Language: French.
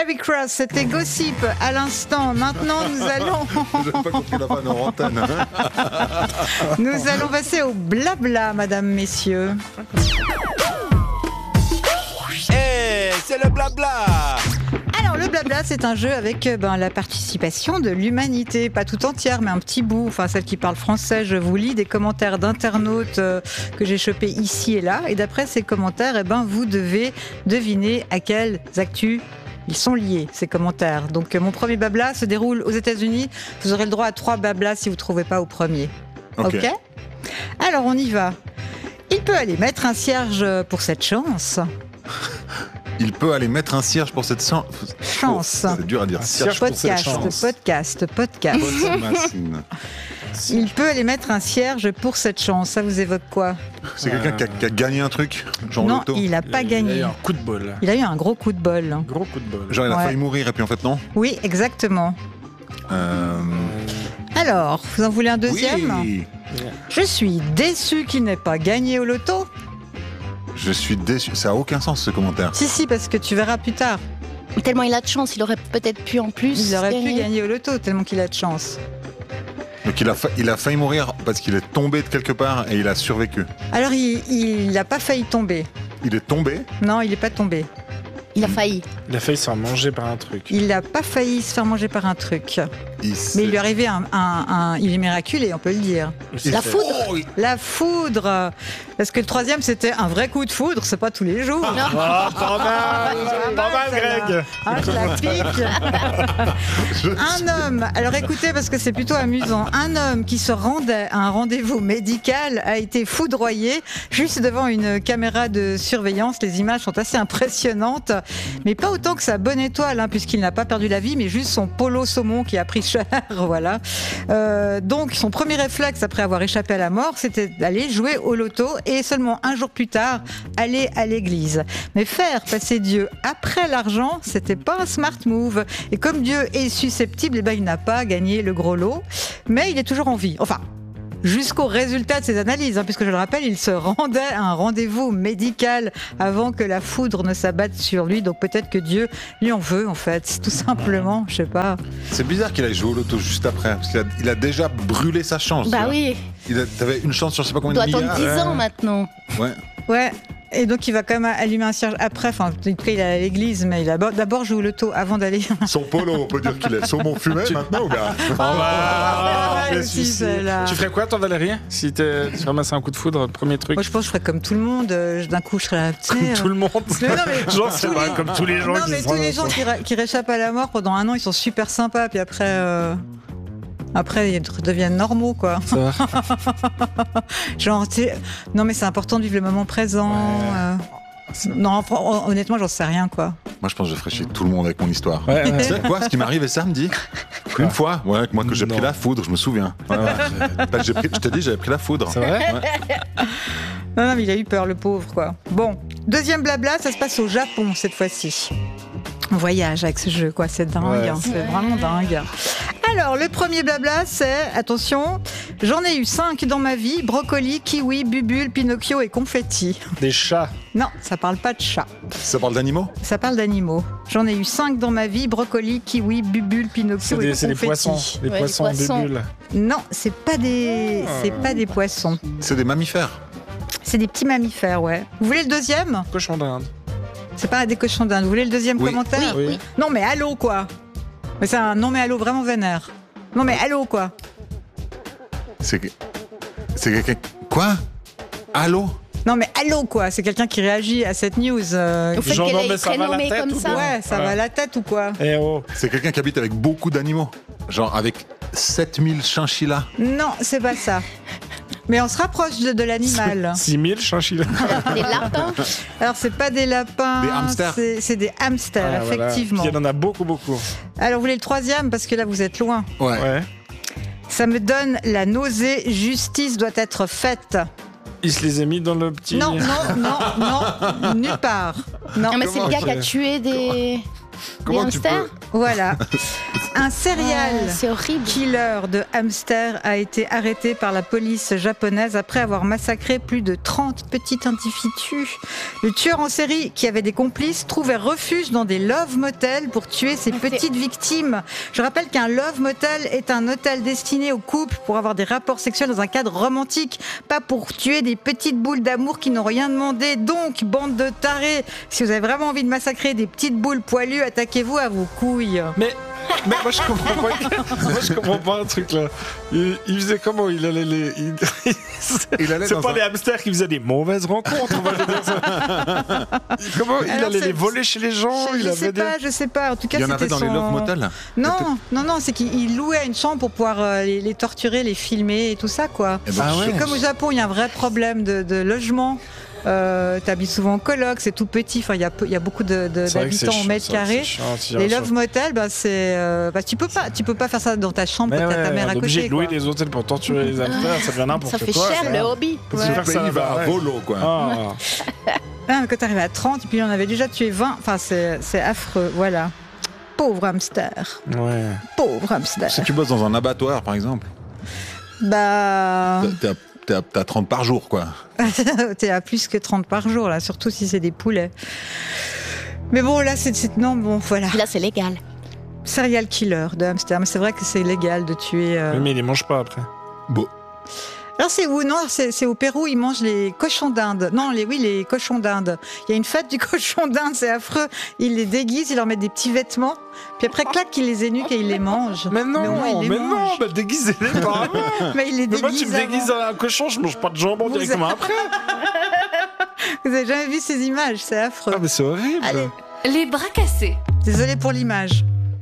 Charing Cross, c'était Gossip à l'instant. Maintenant, nous allons... Je n'ai pas compris la vanne en antenne. Nous allons passer au blabla, mesdames, messieurs. C'est le blabla. Alors, le blabla, c'est un jeu avec la participation de l'humanité. Pas tout entière, mais un petit bout. Enfin, celle qui parle français, je vous lis des commentaires d'internautes que j'ai chopés ici et là. Et d'après ces commentaires, vous devez deviner à quelles actus ils sont liés, ces commentaires. Donc, mon premier blabla se déroule aux États-Unis. Vous aurez le droit à 3 blablas si vous ne trouvez pas au premier. Ok. Alors, on y va. Il peut aller mettre un cierge pour cette chance. Il peut aller mettre un cierge pour cette chance. C'est dur à dire. Cierge podcast. Il peut aller mettre un cierge pour cette chance. Ça vous évoque quoi? C'est quelqu'un qui a gagné un truc, genre non, l'auto. Il n'a pas gagné. Il a eu un coup de bol. Il a eu un gros coup de bol. Gros coup de bol. Genre il a failli mourir et puis en fait non. Oui, exactement. Alors, vous en voulez un deuxième? Oui. Je suis déçu qu'il n'ait pas gagné au loto. Je suis déçu. Ça n'a aucun sens ce commentaire. Si, parce que tu verras plus tard. Tellement il a de chance, il aurait peut-être pu en plus. Il aurait pu gagner au loto, tellement qu'il a de chance. Donc il a failli mourir parce qu'il est tombé de quelque part et il a survécu. Alors, il n'a pas failli tomber. Il est tombé? Non, il n'est pas tombé. Il a failli. Il a failli se faire manger par un truc. Il n'a pas failli se faire manger par un truc. Mais il lui est arrivé il est miraculé, on peut le dire. La foudre. Oh, La foudre. Parce que le troisième, c'était un vrai coup de foudre, c'est pas tous les jours. Oh, pas mal, Greg. Ah, je la pique. Un homme, alors écoutez parce que c'est plutôt amusant, un homme qui se rendait à un rendez-vous médical a été foudroyé juste devant une caméra de surveillance. Les images sont assez impressionnantes, mais pas autant que sa bonne étoile, puisqu'il n'a pas perdu la vie, mais juste son polo saumon qui a pris cher. Voilà. Donc son premier réflexe après avoir échappé à la mort, c'était d'aller jouer au loto et seulement un jour plus tard, aller à l'église. Mais faire passer Dieu après l'argent, c'était pas un smart move. Et comme Dieu est susceptible, il n'a pas gagné le gros lot, mais il est toujours en vie. Enfin, jusqu'au résultat de ses analyses, puisque je le rappelle, il se rendait à un rendez-vous médical avant que la foudre ne s'abatte sur lui. Donc peut-être que Dieu lui en veut, en fait, tout simplement, je sais pas. C'est bizarre qu'il aille jouer au loto juste après, parce qu'il a déjà brûlé sa chance. Bah oui. T'avais une chance sur je sais pas combien de milliards. milliards. Il doit attendre 10 ans maintenant. Ouais. Et donc il va quand même allumer un cierge après, enfin en tout cas il est à l'église, mais il a d'abord joué au loto avant d'aller... Son polo, on peut dire qu'il est saumon fumé maintenant ou bien? Tu ferais quoi toi Valérie si tu ramassais un coup de foudre, premier truc? Moi je pense que je ferais comme tout le monde, d'un coup je serais là... Comme tout le monde. Genre c'est vrai, comme tous les gens. Non mais tous les gens qui réchappent à la mort pendant un an, ils sont super sympas, puis après... Après, ils deviennent normaux, quoi. Genre, non, mais c'est important de vivre le moment présent. Non, honnêtement, j'en sais rien, quoi. Moi, je pense que je ferais chier tout le monde avec mon histoire. Tu sais quoi, ce qui m'est arrivé samedi? Une fois, moi que j'ai pris la foudre, je me souviens. Je te dis, j'avais pris la foudre. C'est vrai? Non, mais il a eu peur, le pauvre, quoi. Bon, deuxième blabla, ça se passe au Japon, cette fois-ci. On voyage avec ce jeu, quoi. C'est dingue, c'est vraiment dingue. Alors, le premier blabla, c'est, attention, j'en ai eu 5 dans ma vie, brocoli, kiwi, bubule, Pinocchio et confetti. Des chats? Non, ça parle pas de chats. Ça parle d'animaux? Ça parle d'animaux. J'en ai eu 5 dans ma vie, brocoli, kiwi, bubule, Pinocchio et confetti. C'est des poissons. Des poissons bubules. Non, c'est pas des poissons. C'est des mammifères. C'est des petits mammifères, ouais. Vous voulez le deuxième? Cochon d'Inde. C'est pas des cochons d'Inde. Vous voulez le deuxième commentaire? Oui. Non, mais allô, quoi. Mais c'est un non, mais allô, vraiment vénère. Non, mais allô, quoi. C'est quelqu'un... Quoi? Allô? Non, mais allô, quoi. C'est quelqu'un qui réagit à cette news. Au fait Genre, qu'elle non, ait mais ça va la prénommé tête comme ou ça. Ouais, ça va à la tête ou quoi? Eh oh. C'est quelqu'un qui habite avec beaucoup d'animaux. Genre avec 7000 chinchillas. Non, c'est pas ça. Mais on se rapproche de l'animal. 6000 chinchillas. Des lapins. Alors, c'est pas des lapins. Des hamsters. C'est des hamsters, effectivement. Voilà. Il y en a beaucoup. Alors, vous voulez le troisième? Parce que là, vous êtes loin. Ouais. Ça me donne la nausée. Justice doit être faite. Il se les a mis dans le petit... Non, nulle part. Non. Ah, mais c'est le gars qui a tué des Comment hamsters. Voilà. Un serial C'est horrible. killer de hamster a été arrêté par la police japonaise après avoir massacré plus de 30 petits individus. Le tueur en série, qui avait des complices, trouvait refuge dans des love motels pour tuer ses petites victimes. Je rappelle qu'un love motel est un hôtel destiné aux couples pour avoir des rapports sexuels dans un cadre romantique, pas pour tuer des petites boules d'amour qui n'ont rien demandé. Donc, bande de tarés, si vous avez vraiment envie de massacrer des petites boules poilues, attaquez-vous à vos couilles. Mais moi je comprends pas. Moi je comprends pas un truc là. Il faisait comment? Il allait les. Il allait C'est dans pas un- les hamsters qui faisaient des mauvaises rencontres. On va dire ça. Comment il Alors, allait c'est- les voler chez les gens? Je Il avait sais des. pas, je sais pas. En tout cas, Il y en avait c'était dans les son- love motels. Non, c'est qu'il louait une chambre pour pouvoir les torturer, les filmer et tout ça, quoi. Eh ben, Ah ouais. Et comme au Japon, il y a un vrai problème de logement. T'habites souvent en coloc, c'est tout petit. Enfin, il y a beaucoup C'est vrai que c'est d'habitants au chiant, mètre c'est vrai que carré. c'est chiant, si Les un love motels, tu peux pas faire ça dans ta chambre Mais quand t'as ta ouais, mère on à est obligé côté. de louer quoi. des hôtels pour torturer les hamsters, ça devient n'importe Ça quoi. fait cher le hobby. Faut Ouais. se Le faire ça pays va là-bas, à ouais. volo, quoi. Ah. Quand t'arrives à 30, et puis on avait déjà tué 20. Enfin, c'est affreux, voilà. Pauvre hamster. Ouais. Pauvre hamster. Si tu bosses dans un abattoir, par exemple, Bah. t'es à 30 par jour, quoi. T'es à plus que 30 par jour, là, surtout si c'est des poulets. Mais bon, là, non, bon, voilà. Là, c'est légal. Serial killer de hamster. Mais c'est vrai que c'est légal de tuer. Oui, mais il les mange pas après. Bon. Alors, c'est où? Non, c'est au Pérou, ils mangent les cochons d'Inde. Non, les cochons d'Inde. Il y a une fête du cochon d'Inde, c'est affreux. Ils les déguisent, ils leur mettent des petits vêtements. Puis après, clac, ils les énuquent et ils les mangent. Mais au moins, non, ils les mangent. bah déguisez-les par avant. Mais ils les Mais moi, déguisent. tu me déguises avant. en un cochon, je mange pas de jambon Vous directement après. Vous avez jamais vu ces images, c'est affreux. Ah, mais c'est horrible. Allez. Les bras cassés. Désolée pour l'image.